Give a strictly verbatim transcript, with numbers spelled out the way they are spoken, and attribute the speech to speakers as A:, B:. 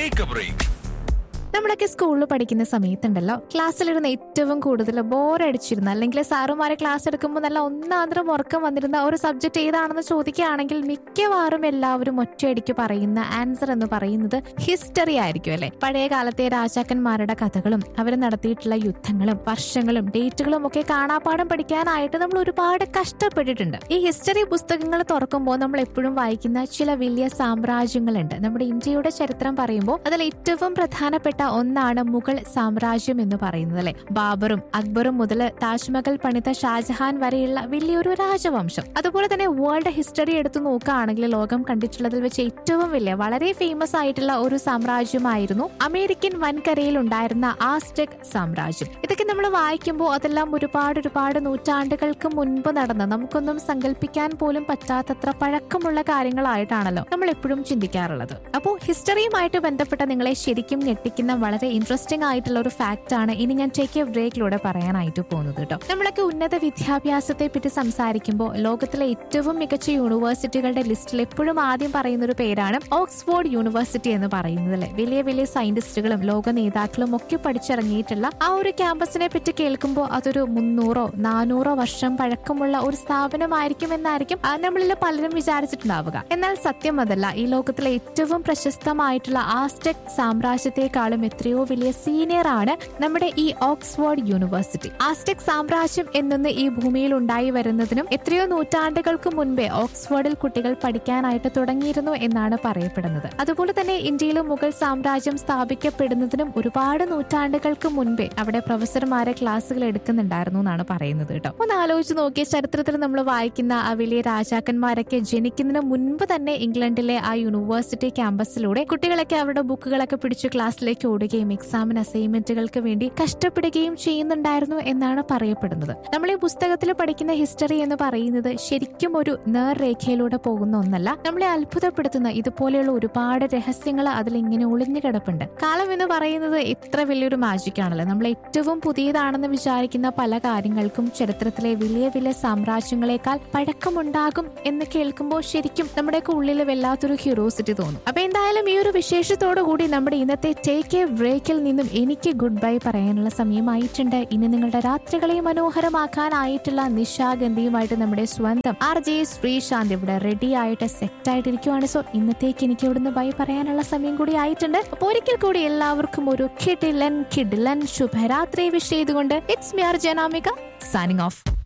A: Take A break.
B: നമ്മളൊക്കെ സ്കൂളിൽ പഠിക്കുന്ന സമയത്തുണ്ടല്ലോ, ക്ലാസ്സിലിരുന്ന് ഏറ്റവും കൂടുതൽ ബോറടിച്ചിരുന്ന, അല്ലെങ്കിൽ സാറുമാരെ ക്ലാസ് എടുക്കുമ്പോൾ നല്ല ഒന്നാന്തരം ഉറക്കം വന്നിരുന്ന ഒരു സബ്ജക്ട് ഏതാണെന്ന് ചോദിക്കുകയാണെങ്കിൽ മിക്കവാറും എല്ലാവരും ഒറ്റയടിക്ക് പറയുന്ന ആൻസർ എന്ന് പറയുന്നത് ഹിസ്റ്ററി ആയിരിക്കും അല്ലെ. പഴയ കാലത്തെ രാജാക്കന്മാരുടെ കഥകളും അവർ നടത്തിയിട്ടുള്ള യുദ്ധങ്ങളും വർഷങ്ങളും ഡേറ്റുകളും ഒക്കെ കാണാപ്പാഠം പഠിക്കാനായിട്ട് നമ്മൾ ഒരുപാട് കഷ്ടപ്പെട്ടിട്ടുണ്ട്. ഈ ഹിസ്റ്ററി പുസ്തകങ്ങൾ തുറക്കുമ്പോൾ നമ്മൾ എപ്പോഴും വായിക്കുന്ന ചില വലിയ സാമ്രാജ്യങ്ങളുണ്ട്. നമ്മുടെ ഇന്ത്യയുടെ ചരിത്രം പറയുമ്പോൾ അതിൽ ഏറ്റവും പ്രധാനപ്പെട്ട ഒന്നാണ് മുഗൾ സാമ്രാജ്യം എന്ന് പറയുന്നത് അല്ലെ. ബാബറും അക്ബറും മുതൽ താജ്മഹൽ പണിത ഷാജഹാൻ വരെയുള്ള വലിയൊരു രാജവംശം. അതുപോലെ തന്നെ വേൾഡ് ഹിസ്റ്ററി എടുത്തു നോക്കുകയാണെങ്കിൽ ലോകം കണ്ടിട്ടുള്ളതിൽ വെച്ച് ഏറ്റവും വലിയ വളരെ ഫേമസ് ആയിട്ടുള്ള ഒരു സാമ്രാജ്യമായിരുന്നു അമേരിക്കൻ വൻകരയിൽ ഉണ്ടായിരുന്ന ആസ്ടെക് സാമ്രാജ്യം. ഇതൊക്കെ നമ്മൾ വായിക്കുമ്പോൾ അതെല്ലാം ഒരുപാട് ഒരുപാട് നൂറ്റാണ്ടുകൾക്ക് മുൻപ് നടന്ന, നമുക്കൊന്നും സങ്കല്പിക്കാൻ പോലും പറ്റാത്തത്ര പഴക്കമുള്ള കാര്യങ്ങളായിട്ടാണല്ലോ നമ്മൾ എപ്പോഴും ചിന്തിക്കാറുള്ളത്. അപ്പോൾ ഹിസ്റ്ററിയുമായിട്ട് ബന്ധപ്പെട്ട നിങ്ങളെ ശരിക്കും ഞെട്ടിക്കുന്ന വളരെ ഇൻട്രസ്റ്റിംഗ് ആയിട്ടുള്ള ഒരു ഫാക്ട് ആണ് ഇനി ഞാൻ ടേക്ക് എ ബ്രേക്കിലൂടെ പറയാനായിട്ട് പോകുന്നത് കേട്ടോ. നമ്മളൊക്കെ ഉന്നത വിദ്യാഭ്യാസത്തെ പറ്റി സംസാരിക്കുമ്പോൾ ലോകത്തിലെ ഏറ്റവും മികച്ച യൂണിവേഴ്സിറ്റികളുടെ ലിസ്റ്റിൽ എപ്പോഴും ആദ്യം പറയുന്ന ഒരു പേരാണ് ഓക്സ്ഫോർഡ് യൂണിവേഴ്സിറ്റി എന്ന് പറയുന്നത് അല്ലെ. വലിയ വലിയ സയന്റിസ്റ്റുകളും ലോക നേതാക്കളും ഒക്കെ പഠിച്ചിറങ്ങിയിട്ടുള്ള ആ ഒരു ക്യാമ്പസിനെ പറ്റി കേൾക്കുമ്പോൾ അതൊരു മുന്നൂറോ നാനൂറോ വർഷം പഴക്കമുള്ള ഒരു സ്ഥാപനമായിരിക്കും എന്നായിരിക്കും നമ്മളിൽ പലരും വിചാരിച്ചിട്ടുണ്ടാവുക. എന്നാൽ സത്യം അതല്ല. ഈ ലോകത്തിലെ ഏറ്റവും പ്രശസ്തമായിട്ടുള്ള ആസ്ടെക് സാമ്രാജ്യത്തെക്കാളും എത്രയോ വലിയ സീനിയർ ആണ് നമ്മുടെ ഈ ഓക്സ്ഫോർഡ് യൂണിവേഴ്സിറ്റി. ആസ്ടെക് സാമ്രാജ്യം എന്നൊന്ന് ഈ ഭൂമിയിൽ ഉണ്ടായി വരുന്നതിനും എത്രയോ നൂറ്റാണ്ടുകൾക്ക് മുൻപേ ഓക്സ്ഫോർഡിൽ കുട്ടികൾ പഠിക്കാനായിട്ട് തുടങ്ങിയിരുന്നു എന്നാണ് പറയപ്പെടുന്നത്. അതുപോലെ തന്നെ ഇന്ത്യയിൽ മുഗൾ സാമ്രാജ്യം സ്ഥാപിക്കപ്പെടുന്നതിനും ഒരുപാട് നൂറ്റാണ്ടുകൾക്ക് മുൻപേ അവിടെ പ്രൊഫസർമാരെ ക്ലാസ്സുകൾ എടുക്കുന്നുണ്ടായിരുന്നു എന്നാണ് പറയുന്നത് കേട്ടോ. ഒന്ന് ആലോചിച്ച് നോക്കിയ ചരിത്രത്തിൽ നമ്മൾ വായിക്കുന്ന ആ വലിയ രാജാക്കന്മാരൊക്കെ ജനിക്കുന്നതിന് മുൻപ് തന്നെ ഇംഗ്ലണ്ടിലെ ആ യൂണിവേഴ്സിറ്റി ക്യാമ്പസിലൂടെ കുട്ടികളൊക്കെ അവരുടെ ബുക്കുകളൊക്കെ പിടിച്ച് ക്ലാസ്സിലേക്ക് ഓടുകയും എക്സാമിന് അസൈൻമെന്റുകൾക്ക് വേണ്ടി കഷ്ടപ്പെടുകയും ചെയ്യുന്നുണ്ടായിരുന്നു എന്നാണ് പറയപ്പെടുന്നത്. നമ്മൾ ഈ പുസ്തകത്തിൽ പഠിക്കുന്ന ഹിസ്റ്ററി എന്ന് പറയുന്നത് ശരിക്കും ഒരു നേർരേഖയിലൂടെ പോകുന്ന ഒന്നല്ല. നമ്മളെ അത്ഭുതപ്പെടുത്തുന്ന ഇതുപോലെയുള്ള ഒരുപാട് രഹസ്യങ്ങൾ അതിൽ ഇങ്ങനെ ഒളിഞ്ഞു കിടപ്പുണ്ട്. കാലം എന്ന് പറയുന്നത് എത്ര വലിയൊരു മാജിക് ആണല്ലോ. നമ്മൾ ഏറ്റവും പുതിയതാണെന്ന് വിചാരിക്കുന്ന പല കാര്യങ്ങൾക്കും ചരിത്രത്തിലെ വലിയ വലിയ സാമ്രാജ്യങ്ങളെക്കാൾ പഴക്കമുണ്ടാകും എന്ന് കേൾക്കുമ്പോൾ ശരിക്കും നമ്മുടെയൊക്കെ ഉള്ളിൽ വല്ലാത്തൊരു ക്യൂരിയോസിറ്റി തോന്നും. അപ്പൊ എന്തായാലും ഈ ഒരു വിശേഷത്തോടു കൂടി നമ്മുടെ ഇന്നത്തെ ടേക്ക് എ ബ്രേക്കിൽ നിന്നും എനിക്ക് ഗുഡ് ബൈ പറയാനുള്ള സമയമായിട്ടുണ്ട്. ഇനി നിങ്ങളുടെ രാത്രികളെ മനോഹരമാക്കാനായിട്ടുള്ള നിശാഗന്ധിയുമായിട്ട് നമ്മുടെ സ്വന്തം ആർ ജെ ശ്രീശാന്ത് ഇവിടെ റെഡി ആയിട്ട് സെറ്റ് ആയിട്ടിരിക്കുവാണ്. സോ ഇന്നത്തേക്ക് എനിക്ക് ഇവിടുന്ന് ബൈ പറയാനുള്ള സമയം കൂടി ആയിട്ടുണ്ട്. അപ്പൊ ഒരിക്കൽ കൂടി എല്ലാവർക്കും ഒരു കിഡിലൻ കിഡിലൻ ശുഭരാത്രി വിഷ് ചെയ്തുകൊണ്ട് it's me R Janamika signing off.